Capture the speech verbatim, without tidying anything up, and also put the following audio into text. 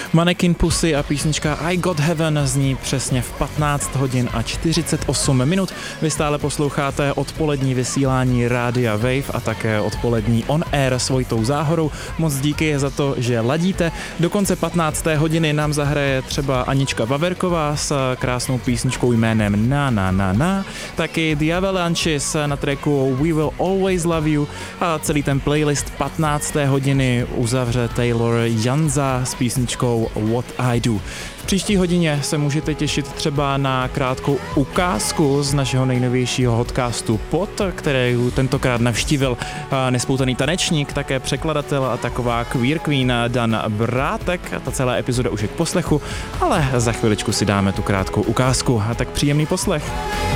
Mannequin Pussy a písnička I Got Heaven zní přesně v patnáct hodin a čtyřicet osm minut. Vy stále posloucháte odpolední vysílání Rádia Wave a také odpolední On Air s Vojtou Záhorou. Moc díky za to, že ladíte. Do konce patnácté hodiny nám zahraje třeba Anička Vaverková s krásnou písničkou jménem Na Na Na Na, taky The Avalanches na tracku We Will Always Love You a celý ten playlist patnácté hodiny uzavře Taylor Janza s písničkou What I Do. V příští hodině se můžete těšit třeba na krátkou ukázku z našeho nejnovějšího podcastu Pod, který tentokrát navštívil nespoutaný tanečník, také překladatel a taková queer queen Dan Brátek. Ta celá epizoda už je k poslechu, ale za chviličku si dáme tu krátkou ukázku. A tak příjemný poslech.